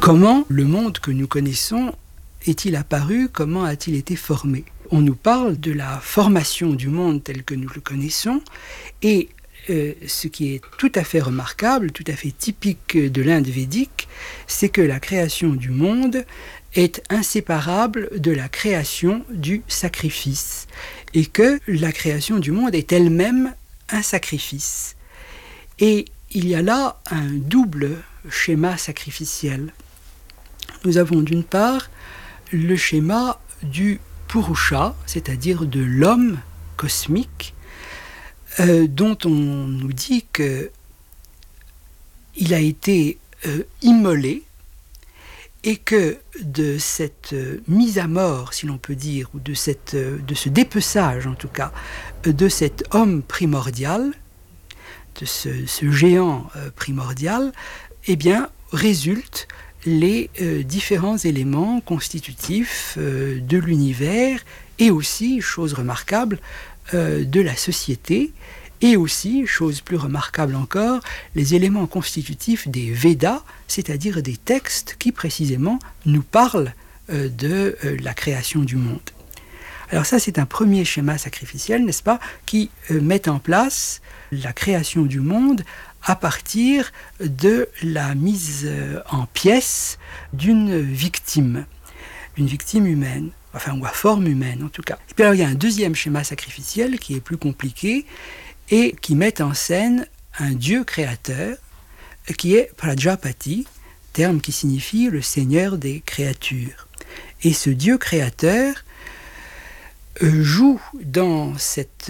Comment le monde que nous connaissons est-il apparu? Comment a-t-il été formé? On nous parle de la formation du monde tel que nous le connaissons, et ce qui est tout à fait remarquable, tout à fait typique de l'Inde védique, c'est que la création du monde est inséparable de la création du sacrifice, et que la création du monde est elle-même un sacrifice. Et il y a là un double schéma sacrificiel. Nous avons d'une part le schéma du Purusha, c'est-à-dire de l'homme cosmique, dont on nous dit qu'il a été immolé, et que de cette mise à mort, si l'on peut dire, ou de ce dépeçage en tout cas, de cet homme primordial, de ce géant primordial, eh bien, résultent les différents éléments constitutifs de l'univers, et aussi, chose remarquable, de la société, et aussi, chose plus remarquable encore, les éléments constitutifs des Védas, c'est-à-dire des textes qui précisément nous parlent de la création du monde. Alors ça, c'est un premier schéma sacrificiel, n'est-ce pas, qui met en place la création du monde à partir de la mise en pièces d'une victime humaine, enfin, ou à forme humaine en tout cas. Et puis alors, il y a un deuxième schéma sacrificiel qui est plus compliqué et qui met en scène un dieu créateur qui est Prajapati, terme qui signifie le seigneur des créatures. Et ce dieu créateur joue dans cet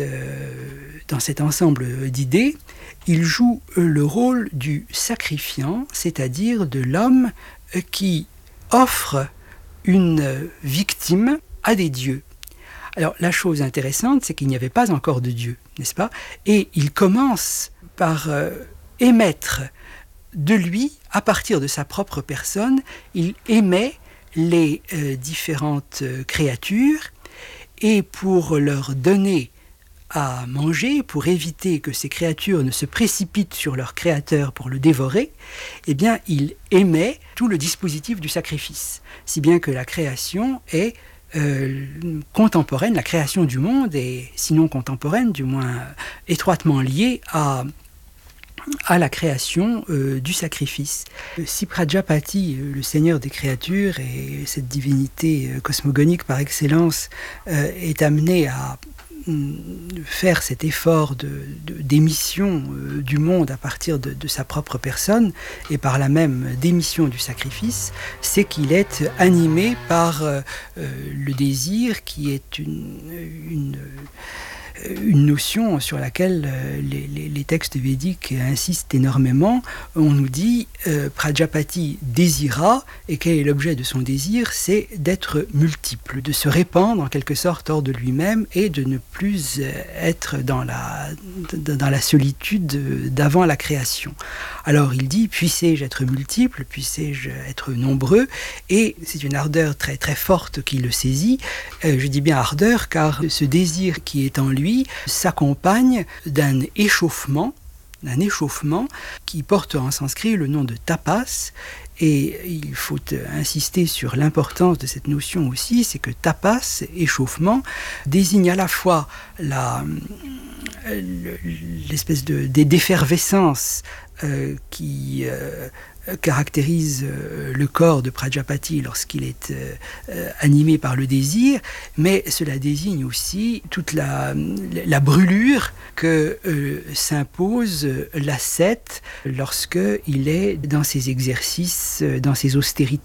ensemble d'idées, il joue le rôle du sacrifiant, c'est-à-dire de l'homme qui offre une victime à des dieux. Alors la chose intéressante, c'est qu'il n'y avait pas encore de Dieu, n'est-ce pas? Et il commence par émettre de lui, à partir de sa propre personne, il émet les différentes créatures, et pour leur donner à manger, pour éviter que ces créatures ne se précipitent sur leur créateur pour le dévorer, eh bien, il émet tout le dispositif du sacrifice, si bien que la création est contemporaine, la création du monde est, sinon contemporaine, du moins étroitement liée à la création du sacrifice. Si Prajapati, le seigneur des créatures, et cette divinité cosmogonique par excellence, est amené à faire cet effort d'émission du monde à partir de sa propre personne, et par là même d'émission du sacrifice, c'est qu'il est animé par le désir, qui est une notion sur laquelle les textes védiques insistent énormément. On nous dit Prajapati désira, et quel est l'objet de son désir? C'est d'être multiple, de se répandre en quelque sorte hors de lui-même, et de ne plus être dans la solitude d'avant la création. Alors il dit, puissé-je être multiple, puissé-je être nombreux, et c'est une ardeur très très forte qui le saisit. Je dis bien ardeur, car ce désir qui est en lui s'accompagne d'un échauffement qui porte en sanskrit le nom de tapas. Et il faut insister sur l'importance de cette notion aussi, c'est que tapas, échauffement, désigne à la fois l'espèce d'effervescence qui caractérise le corps de Prajapati lorsqu'il est animé par le désir, mais cela désigne aussi toute la brûlure que s'impose l'ascète lorsqu'il est dans ses exercices, dans ses austérités.